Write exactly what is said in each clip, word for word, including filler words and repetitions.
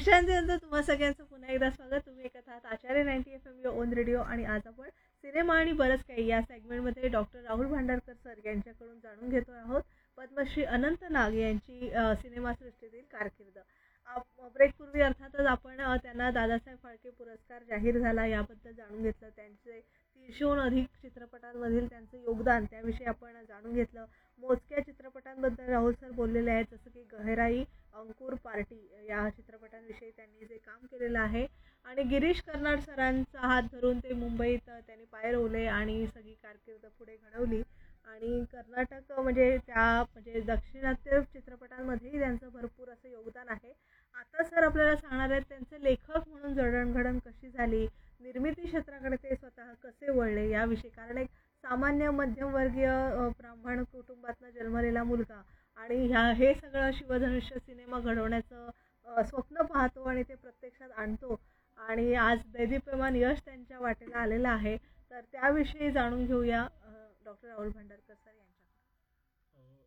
विश्रांतीनंतर तुम्हा सगळ्यांचं पुन्हा एकदा स्वागत. तुम्ही ऐकत आहात आचार्य ninety F M on radio आणि आज आपण सिनेमा आणि बरंच काही या सेगमेंटमध्ये डॉक्टर राहुल भांडारकर सर यांच्याकडून जाणून घेतो आहोत पद्मश्री अनंत नाग यांची सिनेमासृष्टीतील कारकीर्द. ब्रेकपूर्वी अर्थातच आपण त्यांना दादासाहेब फाळके पुरस्कार जाहीर झाला याबद्दल जाणून घेतलं. त्यांचे तीनशेहून अधिक चित्रपटांमधील त्यांचं योगदान त्याविषयी आपण जाणून घेतलं. मोजक्या चित्रपटांबद्दल राहुल सर बोललेले आहेत, जसं की गहराई, अंकुर, पार्टी या चित्रपटांविषयी त्यांनी जे काम केलेलं आहे आणि गिरीश कर्नाड सरांचा हात धरून ते मुंबईत त्यांनी पाय रोवले आणि सगळी कारकीर्द पुढे घडवली. आणि कर्नाटक म्हणजे त्या म्हणजे दाक्षिणात्य चित्रपटांमध्येही त्यांचं भरपूर असं योगदान आहे. आता सर आपल्याला सांगणार आहेत त्यांचे लेखक म्हणून जडणघडण कशी झाली, निर्मिती क्षेत्राकडे ते स्वतः कसे वळले याविषयी. कारण एक सामान्य मध्यमवर्गीय ब्राह्मण कुटुंबातनं जन्मलेला मुलगा आणि ह्या हे सगळं शिवधनुष्य सिनेमा घडवण्याचं स्वप्न पाहतो आणि ते प्रत्यक्षात आणतो आणि आज दैदीप्यमान यश त्यांच्या वाटेला आलेलं आहे. तर त्याविषयी जाणून घेऊया डॉक्टर राहुल भांडारकर सर यांच्याकडून.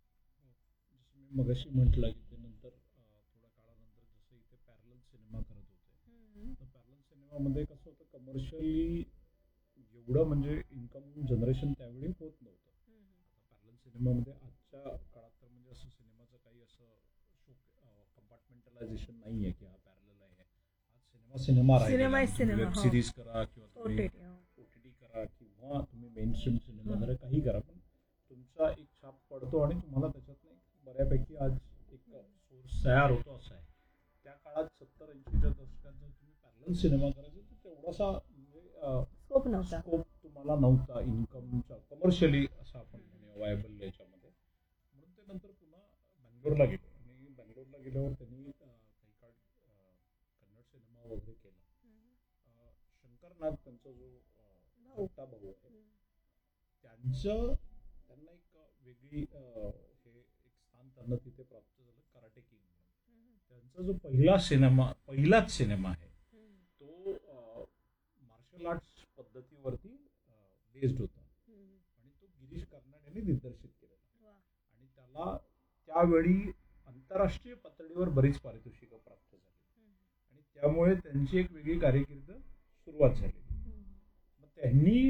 जसं मी मगाशी म्हटलं की ते नंतर थोड्या काळानंतर जसं इथे पॅरलल सिनेमा करत होते, तर पॅरलल सिनेमामध्ये कसं होतं, कमर्शियली एवढं म्हणजे इन्कम जनरेशन त्यावेळी होत नव्हतं. पॅरलल सिनेमामध्ये आजच्या काळात तर म्हणजे असं सिनेमाचं काही असं शो कंपार्टमेंटलायझेशन नाही आहे की हा पॅरलल आहे. आज सिनेमा सिनेमा राहिला, वेब सिरीज करा किंवा तुम्ही ओ टी टी करा किंवा तुम्ही मेन स्ट्रीम सिनेमा करा, काही करा, पण तुमचा एक छाप पडतो आणि तुम्हाला त्याच्यातनं एक बऱ्यापैकी आज एक सोर्स तयार होतो असं आहे. त्या काळात सत्तर ऐंशीच्या दशकात जर तुम्ही पॅरलल सिनेमा करायचा तर तेवढासा म्हणजे स्कोप नव्हता स्कोप तुम्हाला नव्हता इन्कमचा कमर्शियली असं आपण म्हणूया वायबल याच्यामध्ये. म्हणून ते नंतर पुन्हा बँगलोरला गेले आणि बँगलोरला गेल्यावर त्यांनी काही काळ कन्नड सिनेमा वगैरे केला. शंकर नाग त्यांचा जो मोठा भाऊ आहे त्यांचं त्यांना एक वेगळी हे एक स्थान त्यांना तिथे प्राप्त झालं, कराटे किंग म्हणून. त्यांचा जो पहिला सिनेमा पहिलाच सिनेमा आहे तो मार्शल आर्ट्स पद्धतीवरती बेस्ड होता आणि तो गिरीश कर्नाड यांनी दिग्दर्शित केलेला आणि त्याला त्यावेळी आंतरराष्ट्रीय पातळीवर बरीच पारितोषिकं प्राप्त झाली आणि त्यामुळे त्यांची एक वेगळी कारकीर्द सुरुवात झाली. मग त्यांनी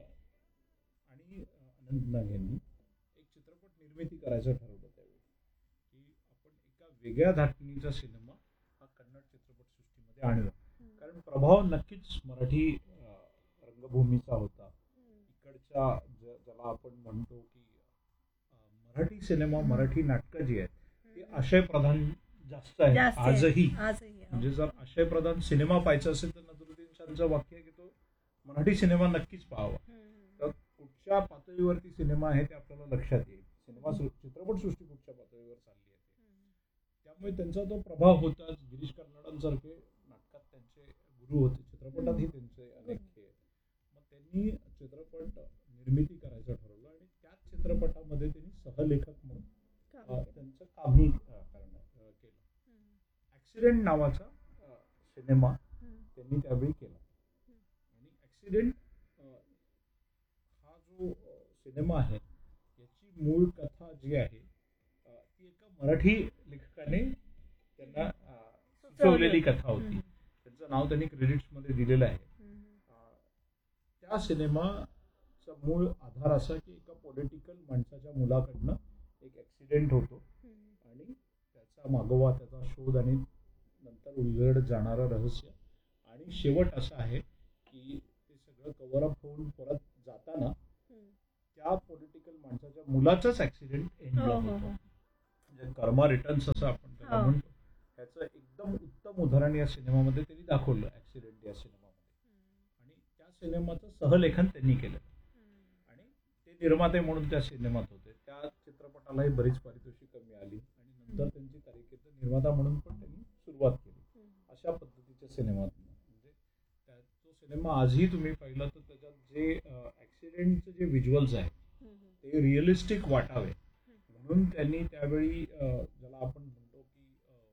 आणि अनंत नाग यांनी एक चित्रपट निर्मिती करायचं ठरवलं त्यावेळी की आपण एका वेगळ्या धाटणीचा सिनेमा हा कन्नड चित्रपटसृष्टीमध्ये आणला. कारण प्रभाव नक्कीच मराठी रंगभूमीचा होता. इकडच्या ज्याला आपण म्हणतो की मराठी सिनेमा, मराठी नाटकं जी आहेत ती आशयप्रधान जास्त आहे आजही. म्हणजे जर आशयप्रधान सिनेमा पाहायचा असेल तर नजरुद्दीन शाहचं वाक्य आहे की तो मराठी सिनेमा नक्कीच पाहावा. तर कुठच्या पातळीवरती सिनेमा आहे ते आपल्याला लक्षात येईल. सिनेमा चित्रपटसृष्टी कुठच्या पातळीवर चालली आहे त्यामुळे त्यांचा तो प्रभाव होता. गिरीश कर्नाडांसारखे नाटकात त्यांचे गुरु होते, चित्रपटातही त्यांचे अनेक हे. मग त्यांनी चित्रपट निर्मिती करायचं ठरवलं आणि त्याच चित्रपटामध्ये त्यांनी सहलेखक म्हणून त्यांचं कामही केलं. ॲक्सिडेंट नावाचा सिनेमा त्यांनी त्यावेळी केला आणि ॲक्सिडेंट हा जो सिनेमा आहे याची मूळ कथा जी आहे ती एका मराठी लेखकाने त्यांना सुचवलेली कथा होती. त्यांचं नाव त्यांनी क्रेडिट्समध्ये दिलेलं आहे. त्या सिनेमाचा मूळ आधार असा की एका पॉलिटिकल माणसाच्या मुलाकडनं एक ॲक्सिडेंट होतो आणि त्याचा मागोवा, त्याचा शोध आणि नंतर उलगड जाणारं रहस्य आणि शेवट असा आहे की ते सगळं कव्हरअप होऊन परत जाताना त्या पॉलिटिकल माणसाच्या मुलाचाच ॲक्सिडेंट एंडला होतो. म्हणजे कर्मा रिटर्न्स असं आपण त्याला म्हणतो. ह्याचं एकदम उत्तम उदाहरण या सिनेमामध्ये त्यांनी दाखवलं, ॲक्सिडेंट या सिनेमामध्ये. आणि त्या सिनेमाचं सहलेखन त्यांनी केलं आणि ते निर्माते म्हणून त्या सिनेमात होते. त्या चित्रपटालाही बरीच पारितोषिकं मिळाली आणि नंतर त्यांची कारकीर्द निर्माता म्हणून पण त्यांनी सुरुवात केली. अशा पद्धतीच्या सिनेमात म्हणजे त्या तो सिनेमा आजही तुम्ही पाहिलं तर त्याच्यात जे ॲक्सिडेंटचे जे व्हिज्युअल्स आहेत ते रिअलिस्टिक वाटावे म्हणून त्यांनी त्यावेळी ज्याला आपण म्हणतो की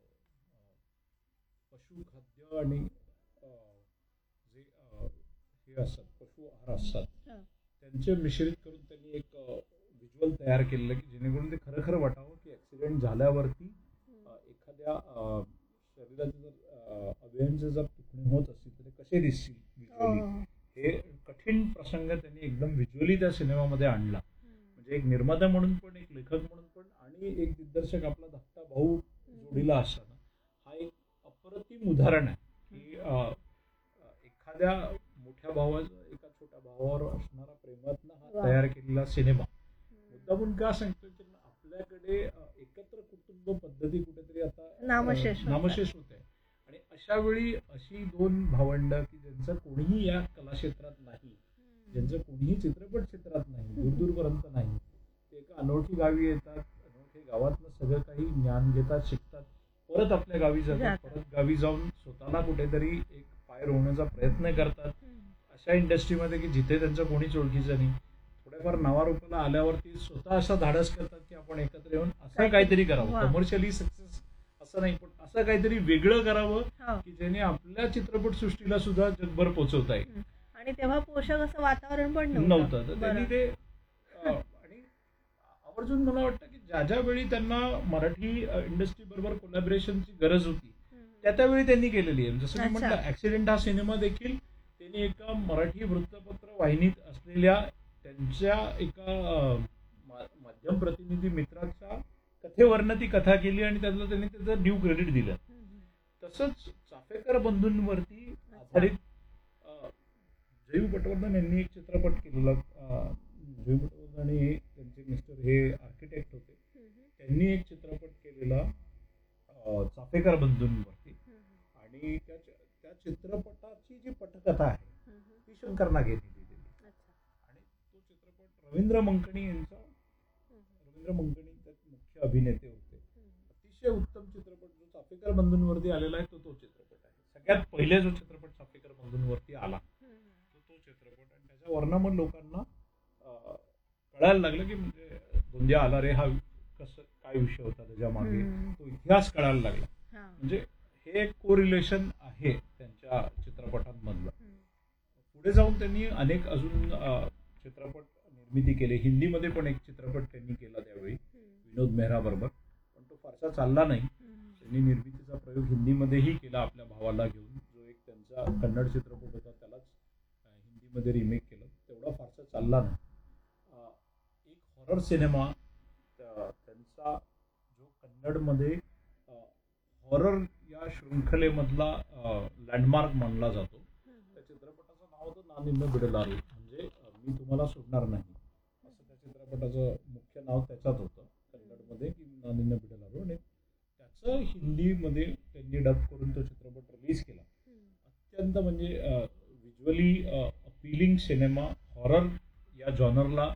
पशुखाद्य आणि जे हे असतात पशु आहार असतात त्यांचे मिश्रित करून त्यांनी एक व्हिज्युअल तयार केलेलं की जेणेकरून ते खरं खरं वाटावं की ॲक्सिडेंट झाल्यावरती एखाद्या शरीराचे जर अवयवांचे जर तुकडे होत असतील तर ते कसे दिसतील व्हिज्युअली, हो. हे कठीण प्रसंग त्यांनी एकदम व्हिज्युअली त्या सिनेमामध्ये आणला. म्हणजे एक निर्माता म्हणून पण, एक लेखक म्हणून पण आणि एक दिग्दर्शक आपला धाकटा भाऊ जोडीला असताना हा एक अप्रतिम उदाहरण आहे की अं, एखाद्या मोठ्या भावाचा एका छोट्या भावावर असणारा प्रेमातनं हा वा. तयार केलेला सिनेमा. मुद्दामून का सांगतोय की आपल्याकडे अं, एकत्र कुटुंब पद्धती कुठेतरी आता अं, नामशेष होत आहे. नामशेष होत आहे. आणि अशा वेळी अशी दोन भावंड की ज्यांचं कोणीही या कलाक्षेत्रात नाही, ज्यांचं कोणीही चित्रपट क्षेत्रात नाही, दूरदूरपर्यंत नाही, ते एका अनोळखी गावी येतात, अनोळखी गावातनं सगळं काही ज्ञान घेतात, शिकतात, परत आपल्या गावी जातात, जातात. परत गावी जाऊन स्वतःला कुठेतरी एक पाय रोवण्याचा प्रयत्न करतात. अशा इंडस्ट्रीमध्ये की जिथे त्यांचं कोणीच ओळखीचं नाही, थोड्याफार नावारूपाला आल्यावरती स्वतः असा धाडस करतात की आपण एकत्र येऊन असं काहीतरी करावं. वा. कमर्शियली सक्सेस असं नाही, पण असं काहीतरी वेगळं करावं हो. की ज्याने आपल्या चित्रपट सृष्टीला सुद्धा जगभर पोहोचवता येईल. आणि तेव्हा पोषक असं वातावरण पण नव्हतं तर बरं. त्यांनी ते अं, आणि आवर्जून मला वाटतं की ज्या ज्या वेळी त्यांना मराठी इंडस्ट्री बरोबर कोलॅबरेशनची गरज होती त्या त्यावेळी त्यांनी केलेली आहे. जसं मी अच्छा. म्हटलं, ऍक्सिडेंट हा सिनेमा देखील त्यांनी एका मराठी वृत्तपत्र वाहिनीत असलेल्या त्यांच्या एका अं, मा- माध्यम प्रतिनिधी मित्राच्या कथेवरनं ती कथा केली आणि त्याला त्यांनी त्याचं न्यू क्रेडिट दिलं. तसंच चाफेकर बंधूंवरती आधारित अं, जयू पटवर्धन यांनी एक चित्रपट केलेला. अं, जयू पटवर्धन आणि त्यांचे मिस्टर हे आर्किटेक्ट होते. त्यांनी एक चित्रपट केलेला अं, चाफेकर बंधूंवरती. आणि त्या त्या चित्रपटाची जी पटकथा आहे ती शंकर नागेंनी लिहिलेली. आणि तो चित्रपट रवींद्र मंकणी यांचा, रवींद्र मंकणी त्यात मुख्य अभिनेते होते. अतिशय उत्तम चित्रपट जो चाफेकर बंधूंवरती आलेला आहे तो तो चित्रपट आहे. सगळ्यात पहिले जो चित्रपट चाफेकर बंधूंवरती आला तो तो चित्रपट. आणि त्याच्यावरनं मग लोकांना अं, कळायला लागलं की म्हणजे गोंदिया आला रे हा कसं काय विषय होता त्याच्या मागे, तो इतिहास कळायला लागला. म्हणजे हे एक कोरिलेशन आहे त्यांच्या चित्रपटांमधलं. पुढे जाऊन त्यांनी अनेक अजून अं, चित्रपट निर्मिती केले. हिंदीमध्ये पण एक चित्रपट त्यांनी केला त्यावेळी विनोद मेहरा बरोबर, पण तो फारसा चालला नाही. त्यांनी निर्मितीचा प्रयोग हिंदीमध्येही केला आपल्या भावाला घेऊन, जो एक त्यांचा कन्नड चित्रपट होता त्यालाच अं, हिंदीमध्ये रिमेक केलं, तेवढा फारसा चालला नाही. अं, एक हॉरर सिनेमा त्या- त्यांचा जो कन्नडमध्ये हॉरर या शृंखलेमधला लँडमार्क मानला जातो. त्या चित्रपटाचं नाव होतं नानिन्न बिडलारू, म्हणजे अं, मी तुम्हाला सोडणार नाही असं त्या चित्रपटाचं मुख्य नाव त्याच्यात होतं कन्नडमध्ये, की नानिन्न बिडलारू. आणि त्याचं हिंदीमध्ये त्यांनी डब करून तो चित्रपट रिलीज केला. अत्यंत म्हणजे व्हिज्युअली अपीलिंग सिनेमा, हॉरर या जॉनरला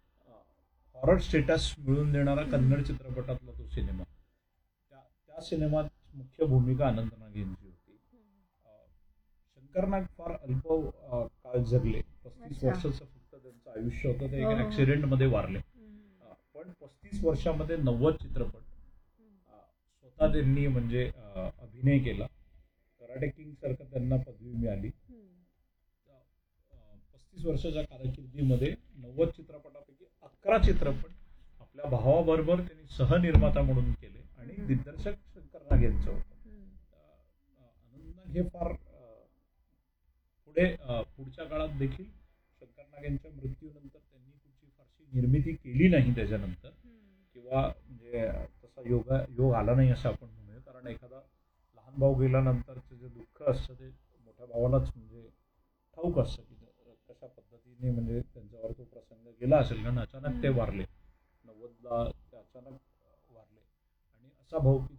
हॉरर स्टेटस मिळवून देणारा कन्नड चित्रपटातला तो सिनेमा. त्या त्या सिनेमात मुख्य भूमिका अनंत नाग यांची होती. अं, शंकर नाग फार अल्प अं, काळ जगले. पस्तीस अच्छा. वर्षाचं फक्त त्यांचं आयुष्य होतं. ते हो, एका हो. ऍक्सिडेंटमध्ये वारले. अं, पण पस्तीस वर्षामध्ये नव्वद चित्रपट अं, स्वतः त्यांनी म्हणजे अं, अभिनय केला. कराटे किंग सारखं त्यांना पदवी मिळाली. पस्तीस वर्षाच्या कारकिर्दीमध्ये नव्वद चित्रपटापैकी अकरा चित्रपट आपल्या भावाबरोबर त्यांनी सहनिर्माता म्हणून केले आणि दिग्दर्शक शंकर नाग यांचं होतं. आनंद नाग हे फार अं, पुढे अं, पुढच्या काळात देखील शंकर नाग यांच्या मृत्यूनंतर त्यांनी कुठची फारशी निर्मिती केली नाही त्याच्यानंतर, किंवा म्हणजे तसा योग योग आला नाही असं आपण म्हणूया. कारण एखादा लहान भाऊ गेल्यानंतरचं जे दुःख असतं ते मोठ्या भावालाच म्हणजे ठाऊक असतं की कशा पद्धतीने म्हणजे त्यांच्यावर तो प्रसंग गेला असेल. कारण अचानक ते वारले, नव्वदला ते अचानक वारले. आणि असा भाऊ की